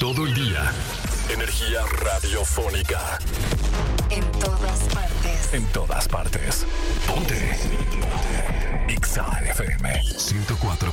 todo el día. Energía radiofónica. En todas partes. En todas partes. Ponte. Ponte. Exa FM 104.9.